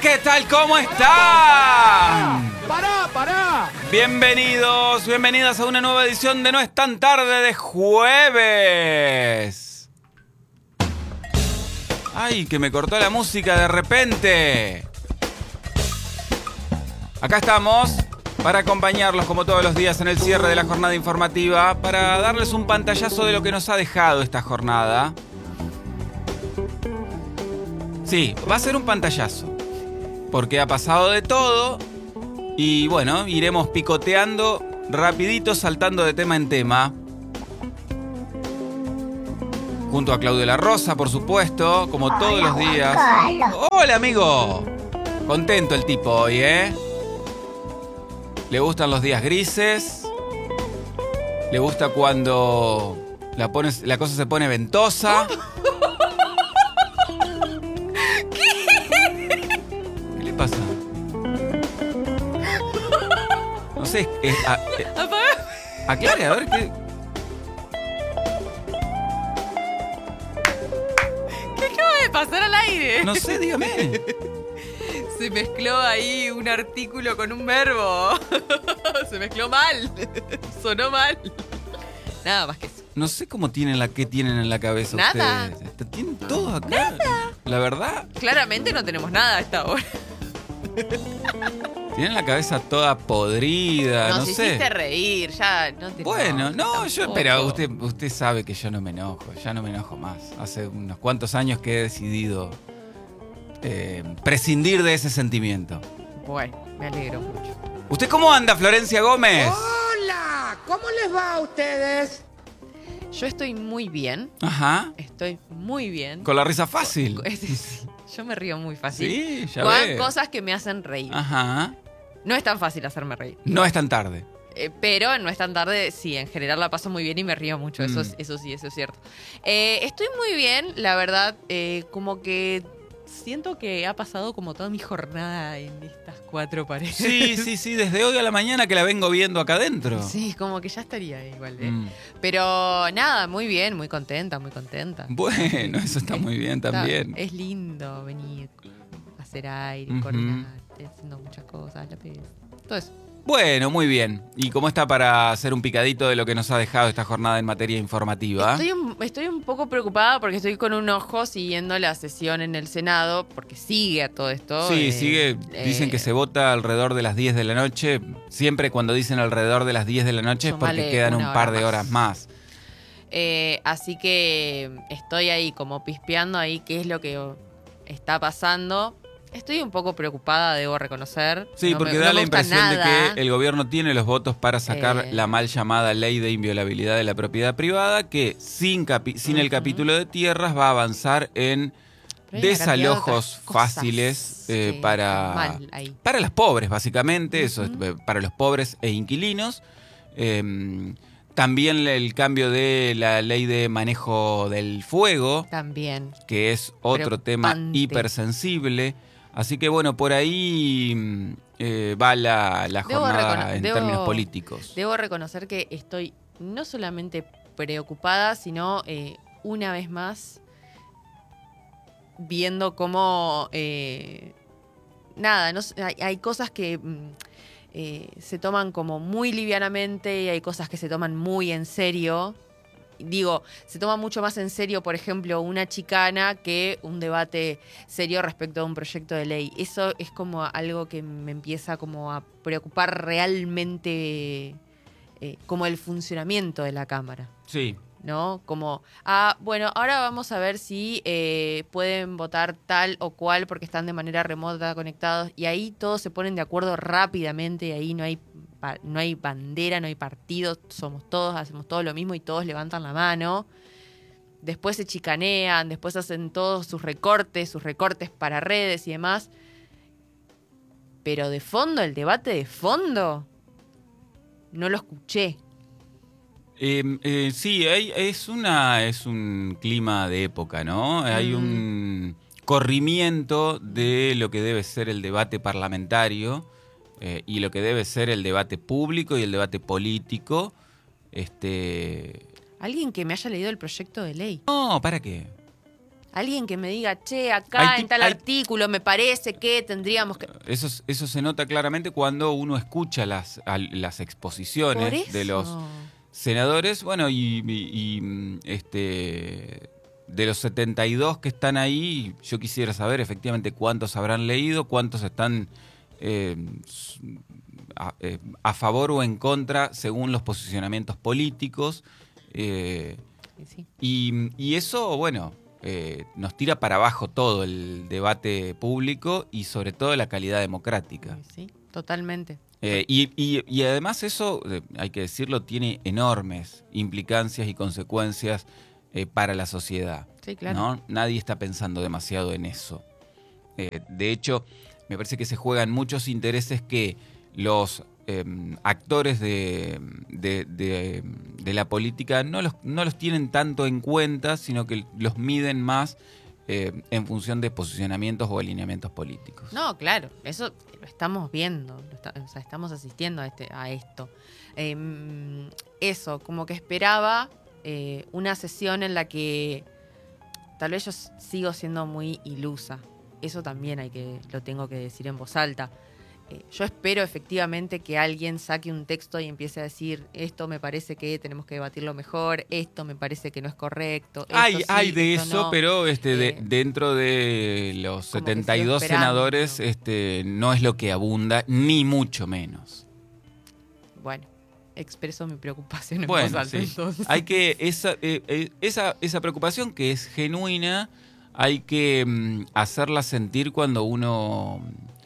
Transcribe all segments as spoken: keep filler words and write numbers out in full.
¿qué tal? ¿Cómo están? ¡Pará, pará! Bienvenidos, bienvenidas a una nueva edición de No es tan tarde de jueves. Ay, que me cortó la música de repente. Acá estamos para acompañarlos como todos los días en el cierre de la jornada informativa, para darles un pantallazo de lo que nos ha dejado esta jornada. Sí, va a ser un pantallazo, porque ha pasado de todo y bueno, iremos picoteando rapidito, saltando de tema en tema. Junto a Claudio La Rosa, por supuesto, como Hola, todos los días. ¡Hola, amigo! Contento el tipo hoy, ¿eh? Le gustan los días grises. Le gusta cuando la, pones, la cosa se pone ventosa. ¿Qué le pasa? No sé, es, a, eh, aclare, a ver qué... ¿Qué acaba de pasar al aire? No sé, dígame. Se mezcló ahí un artículo con un verbo. Se mezcló mal. Sonó mal. Nada más que eso. No sé cómo tienen la qué tienen en la cabeza nada. ustedes. Tienen todo acá. Nada. La verdad. Claramente no tenemos nada a esta hora. Tienen la cabeza toda podrida, Nos no sé. hiciste reír, ya no te Bueno, enojes, no, tampoco. yo, pero usted, usted sabe que yo no me enojo, ya no me enojo más. Hace unos cuantos años que he decidido eh, prescindir de ese sentimiento. Bueno, me alegro mucho. ¿Usted cómo anda, Florencia Gómez? ¡Hola! ¿Cómo les va a ustedes? Yo estoy muy bien. Ajá. Estoy muy bien. Con la risa fácil. Yo me río muy fácil. Sí, ya Con ve. cosas que me hacen reír. Ajá. No es tan fácil hacerme reír. No es tan tarde. Eh, pero no es tan tarde, sí, en general la paso muy bien y me río mucho, Mm. eso, es- eso sí, eso es cierto. Eh, estoy muy bien, la verdad, eh, como que siento que ha pasado como toda mi jornada en estas cuatro paredes. Sí, sí, sí, desde hoy a la mañana que la vengo viendo acá adentro. Sí, como que ya estaría igual, ¿eh? Mm. Pero nada, muy bien, muy contenta, muy contenta. Bueno, eso está muy bien Está- también. Es lindo venir, hacer aire, Ujú. coordinar, haciendo muchas cosas, la pez, todo eso. Bueno, muy bien. ¿Y cómo está para hacer un picadito de lo que nos ha dejado esta jornada en materia informativa? Estoy un, estoy un poco preocupada porque estoy con un ojo siguiendo la sesión en el Senado, porque sigue a todo esto. Sí, eh, sigue. Dicen eh, que se vota alrededor de las diez de la noche. Siempre cuando dicen alrededor de las diez de la noche es porque Sumale quedan un una par hora de horas más. eh, así que estoy ahí como pispeando ahí qué es lo que está pasando. Estoy un poco preocupada, debo reconocer. Sí, No porque me- da no la me gusta impresión de nada. que el gobierno tiene los votos para sacar Eh. la mal llamada ley de inviolabilidad de la propiedad privada, que sin, capi- sin el Ujú. capítulo de tierras va a avanzar en Pero hay una cantidad de desalojos otras cosas fáciles eh, que para, están mal ahí. para los pobres, básicamente, eso es, Ujú. eh, para los pobres e inquilinos. Eh, también el cambio de la ley de manejo del fuego, También. que es otro tema Preocupante. hipersensible. Así que bueno, por ahí mm, eh, va la, la Debo jornada recono- en debo- términos políticos. Debo reconocer que estoy no solamente preocupada, sino eh, una vez más viendo cómo eh, nada, no sé, hay, hay cosas que mm, eh, se toman como muy livianamente y hay cosas que se toman muy en serio. Digo, se toma mucho más en serio, por ejemplo, una chicana que un debate serio respecto a un proyecto de ley. Eso es como algo que me empieza como a preocupar realmente, eh, como el funcionamiento de la Cámara, Sí. ¿no? Como, ah, bueno, ahora vamos a ver si eh, pueden votar tal o cual porque están de manera remota conectados y ahí todos se ponen de acuerdo rápidamente y ahí no hay pa- no hay bandera, no hay partido, somos todos, hacemos todo lo mismo y todos levantan la mano. Después se chicanean, después hacen todos sus recortes, sus recortes para redes y demás. Pero de fondo, el debate de fondo, no lo escuché. Eh, eh, sí, hay- es, una, es un clima de época, ¿no? Hay Mm. un corrimiento de lo que debe ser el debate parlamentario eh, y lo que debe ser el debate público y el debate político. Este... Alguien que me haya leído el proyecto de ley. No, ¿para qué? Alguien que me diga, che, acá Hay en tip- tal hay- artículo me parece que tendríamos que... Eso, es- eso se nota claramente cuando uno escucha las, al- las exposiciones Por eso. de los senadores. Bueno, y, y- y, mm, este, de los setenta y dos que están ahí, yo quisiera saber efectivamente cuántos habrán leído, cuántos están eh, s- a, eh, a favor o en contra según los posicionamientos políticos. eh, Sí. y, y eso, bueno, eh, nos tira para abajo todo el debate público y sobre todo la calidad democrática. Sí, totalmente. Eh, y, y- y además eso, eh, hay que decirlo, tiene enormes implicancias y consecuencias eh, para la sociedad. Sí, claro. ¿No? Nadie está pensando demasiado en eso. Eh, de hecho, me parece que se juegan muchos intereses que los eh, actores de, de- de- de la política no los, no los tienen tanto en cuenta, sino que los miden más eh, en función de posicionamientos o alineamientos políticos. No, claro, eso lo estamos viendo, lo está- o sea, estamos asistiendo a, este, a esto. Eh, eso, como que esperaba eh, una sesión en la que tal vez yo s- sigo siendo muy ilusa. Eso también hay que, lo tengo que decir en voz alta. Eh, yo espero efectivamente que alguien saque un texto y empiece a decir, esto me parece que tenemos que debatirlo mejor, esto me parece que no es correcto. Esto Hay, sí, hay de esto eso, no. pero este, de- Eh, dentro de los como que setenta y dos sigo esperando. senadores este, no es lo que abunda, ni mucho menos. Bueno, expreso mi preocupación en Bueno, voz alta, sí. entonces. Hay que, esa, eh, eh, esa, esa preocupación que es genuina, hay que mm, hacerla sentir cuando uno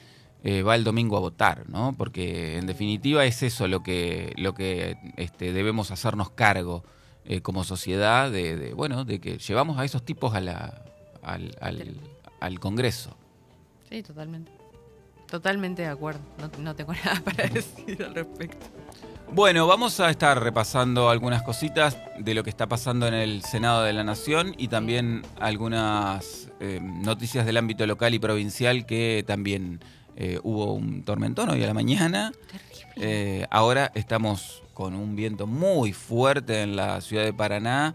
eh, va el domingo a votar, ¿no? Porque en definitiva es eso lo que, lo que este, debemos hacernos cargo eh, como sociedad de, de, bueno, de que llevamos a esos tipos a la, al, al, al Congreso. Sí, totalmente. Totalmente de acuerdo. No, no tengo nada para decir al respecto. Bueno, vamos a estar repasando algunas cositas de lo que está pasando en el Senado de la Nación y también algunas eh, noticias del ámbito local y provincial que también eh, hubo un tormentón hoy a la mañana. Terrible. Eh, ahora estamos con un viento muy fuerte en la ciudad de Paraná,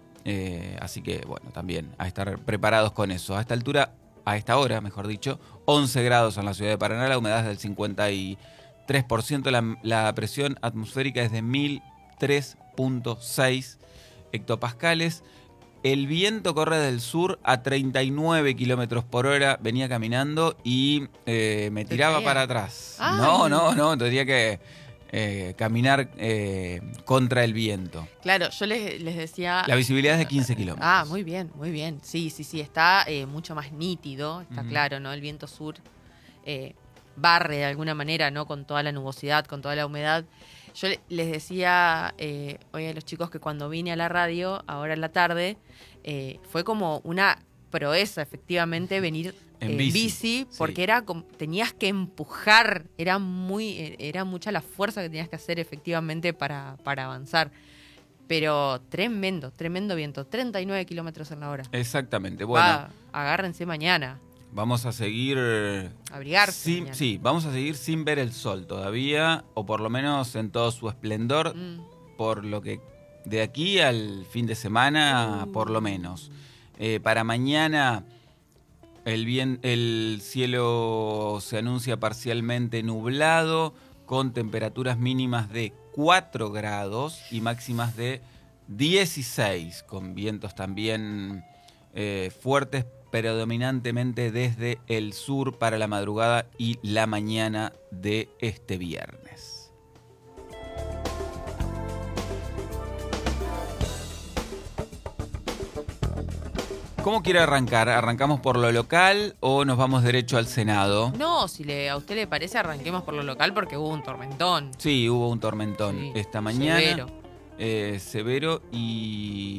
eh, así que bueno, también a estar preparados con eso. A esta altura, a esta hora, mejor dicho, once grados en la ciudad de Paraná, la humedad es del cincuenta y tres por ciento, la, la presión atmosférica es de mil tres punto seis hectopascales. El viento corre del sur a treinta y nueve kilómetros por hora. Venía caminando y eh, me ¿Te tiraba caía? para atrás. Ay. No, no, no. Tendría que eh, caminar eh, contra el viento. Claro, yo les, les decía... La visibilidad es de quince kilómetros. Ah, muy bien, muy bien. Sí, sí, sí. Está eh, mucho más nítido, está Ujú. claro, ¿no? El viento sur eh, barre de alguna manera, ¿no? Con toda la nubosidad, con toda la humedad. Yo le- les decía eh, hoy a los chicos que cuando vine a la radio, ahora en la tarde, eh, fue como una proeza, efectivamente, venir En en bici, bici, porque sí. era como- tenías que empujar, era muy, eh, era mucha la fuerza que tenías que hacer efectivamente para, para avanzar. Pero tremendo, tremendo viento, treinta y nueve kilómetros en la hora. Exactamente. Bueno, Va, agárrense mañana, vamos a seguir... abrigarse. sin- mañana. sí, vamos a seguir sin ver el sol todavía, o por lo menos en todo su esplendor, Mm. por lo que de aquí al fin de semana, por lo menos. Eh, para mañana el, bien, el cielo se anuncia parcialmente nublado, con temperaturas mínimas de cuatro grados y máximas de dieciséis, con vientos también eh, fuertes, predominantemente desde el sur para la madrugada y la mañana de este viernes. ¿Cómo quiere arrancar? ¿Arrancamos por lo local o nos vamos derecho al Senado? No, si le, a usted le parece, arranquemos por lo local porque hubo un tormentón. Sí, hubo un tormentón Sí, esta mañana. severo. Eh, severo y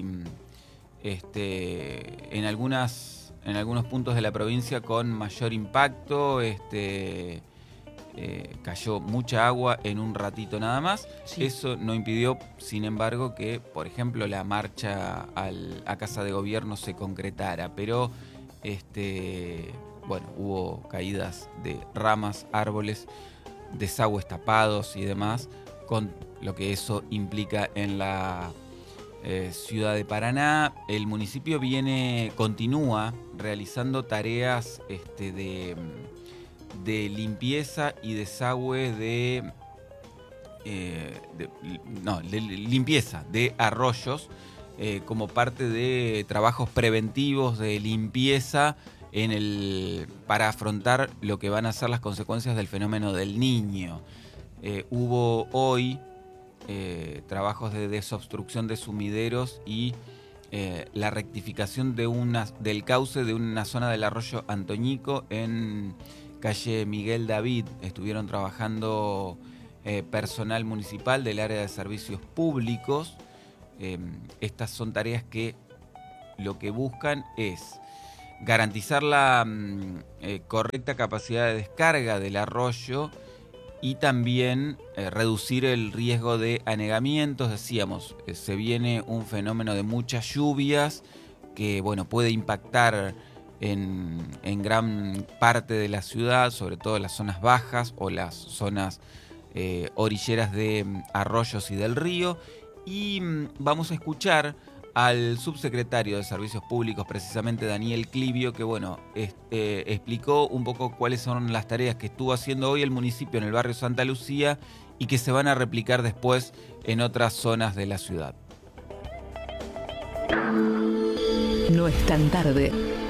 este, en algunas en algunos puntos de la provincia con mayor impacto. Este, eh, cayó mucha agua en un ratito nada más. Sí. Eso no impidió, sin embargo, que, por ejemplo, la marcha al- a Casa de Gobierno se concretara. Pero, este, bueno, hubo caídas de ramas, árboles, desagües tapados y demás, con lo que eso implica en la eh, ciudad de Paraná. El municipio viene, continúa realizando tareas este, de, de limpieza y desagüe de, eh, de, no, de limpieza de arroyos eh, como parte de trabajos preventivos de limpieza en el, para afrontar lo que van a ser las consecuencias del fenómeno del Niño. Eh, hubo hoy eh, trabajos de desobstrucción de sumideros y eh, la rectificación de una, del cauce de una zona del arroyo Antoñico en calle Miguel David. Estuvieron trabajando eh, personal municipal del área de servicios públicos. Eh, estas son tareas que lo que buscan es garantizar la mm, eh, correcta capacidad de descarga del arroyo y también eh, reducir el riesgo de anegamientos. Decíamos, eh, se viene un fenómeno de muchas lluvias que bueno, puede impactar en, en gran parte de la ciudad, sobre todo en las zonas bajas o las zonas eh, orilleras de mm, arroyos y del río. Y mm, vamos a escuchar al subsecretario de Servicios Públicos, precisamente Daniel Clivio, que bueno, este, explicó un poco cuáles son las tareas que estuvo haciendo hoy el municipio en el barrio Santa Lucía y que se van a replicar después en otras zonas de la ciudad. No es tan tarde.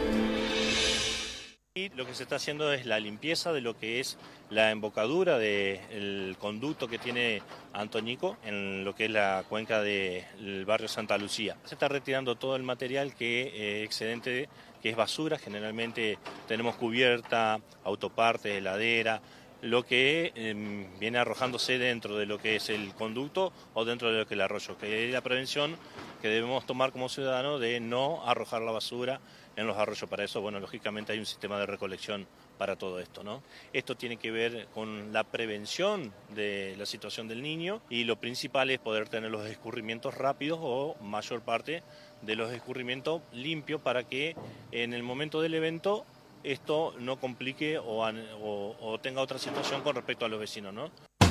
Y lo que se está haciendo es la limpieza de lo que es la embocadura del conducto que tiene Antoñico en lo que es la cuenca del barrio Santa Lucía. Se está retirando todo el material que eh, excedente, que es basura. Generalmente tenemos cubierta, autopartes, heladera, lo que eh, viene arrojándose dentro de lo que es el conducto o dentro de lo que es el arroyo, que es la prevención que debemos tomar como ciudadanos de no arrojar la basura en los arroyos. Para eso, bueno, lógicamente hay un sistema de recolección para todo esto, ¿no? Esto tiene que ver con la prevención de la situación del niño y lo principal es poder tener los escurrimientos rápidos o mayor parte de los escurrimientos limpios para que en el momento del evento esto no complique o, o, o tenga otra situación con respecto a los vecinos, ¿no?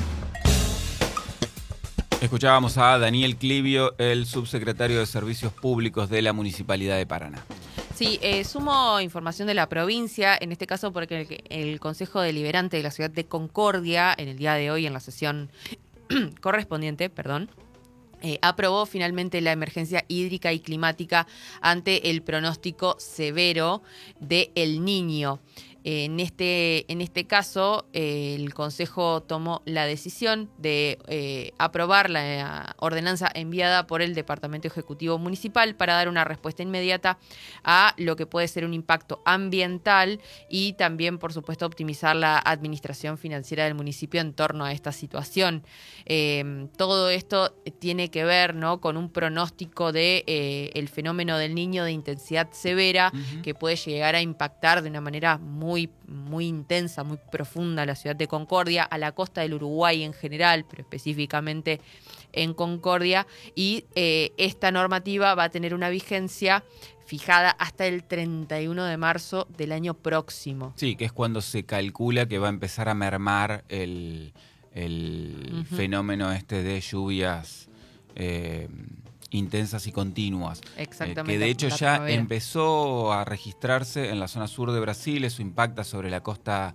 Escuchábamos a Daniel Clivio, el subsecretario de Servicios Públicos de la Municipalidad de Paraná. Sí, eh, sumo información de la provincia, en este caso porque el, el Consejo Deliberante de la Ciudad de Concordia, en el día de hoy, en la sesión correspondiente, perdón, eh, aprobó finalmente la emergencia hídrica y climática ante el pronóstico severo de El Niño. En este, en este caso, eh, el Consejo tomó la decisión de eh, aprobar la ordenanza enviada por el Departamento Ejecutivo Municipal para dar una respuesta inmediata a lo que puede ser un impacto ambiental y también, por supuesto, optimizar la administración financiera del municipio en torno a esta situación. Eh, todo esto tiene que ver, ¿no?, con un pronóstico de eh, el fenómeno del Niño de intensidad severa, uh-huh, que puede llegar a impactar de una manera muy Muy, muy intensa, muy profunda a la ciudad de Concordia, a la costa del Uruguay en general, pero específicamente en Concordia. Y eh, esta normativa va a tener una vigencia fijada hasta el treinta y uno de marzo del año próximo. Sí, que es cuando se calcula que va a empezar a mermar el, el uh-huh. fenómeno este de lluvias eh, intensas y continuas. Exactamente. Eh, que de hecho ya primavera. empezó a registrarse en la zona sur de Brasil. Eso impacta sobre la costa,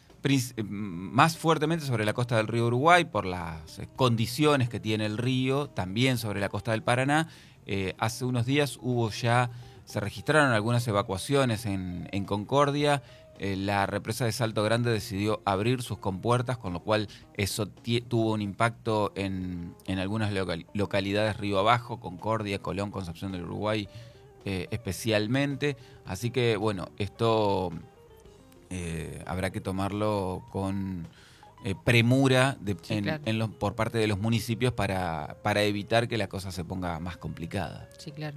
más fuertemente sobre la costa del río Uruguay por las condiciones que tiene el río, también sobre la costa del Paraná. Eh, hace unos días hubo ya, se registraron algunas evacuaciones en, en Concordia. Eh, la represa de Salto Grande decidió abrir sus compuertas, con lo cual eso t- tuvo un impacto en, en algunas local- localidades río abajo, Concordia, Colón, Concepción del Uruguay eh, especialmente. Así que bueno, esto eh, habrá que tomarlo con eh, premura de, sí, en, claro. en los, por parte de los municipios para, para evitar que la cosa se ponga más complicada. Sí, claro.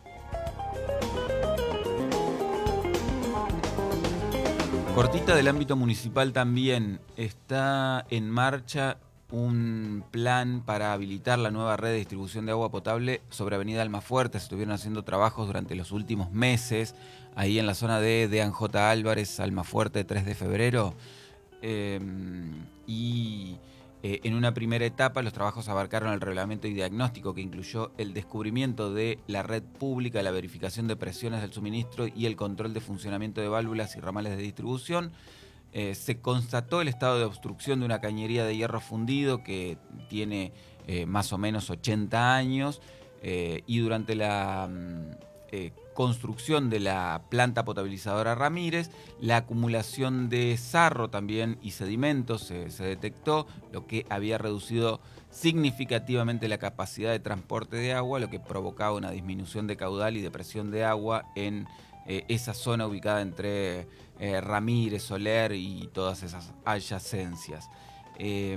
Cortita del ámbito municipal también, está en marcha un plan para habilitar la nueva red de distribución de agua potable sobre Avenida Almafuerte. Se estuvieron haciendo trabajos durante los últimos meses, ahí en la zona de Dean J. Álvarez, Almafuerte, tres de febrero. Eh, y Eh, en una primera etapa, los trabajos abarcaron el reglamento y diagnóstico, que incluyó el descubrimiento de la red pública, la verificación de presiones del suministro y el control de funcionamiento de válvulas y ramales de distribución. Eh, se constató el estado de obstrucción de una cañería de hierro fundido que tiene eh, más o menos ochenta años eh, y durante la eh, construcción de la planta potabilizadora Ramírez, la acumulación de sarro también y sedimentos se, se detectó, lo que había reducido significativamente la capacidad de transporte de agua, lo que provocaba una disminución de caudal y de presión de agua en eh, esa zona ubicada entre eh, Ramírez, Soler y todas esas adyacencias. Eh,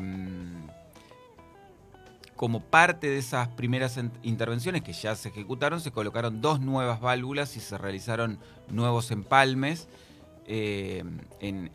Como parte de esas primeras intervenciones que ya se ejecutaron, se colocaron dos nuevas válvulas y se realizaron nuevos empalmes eh, en,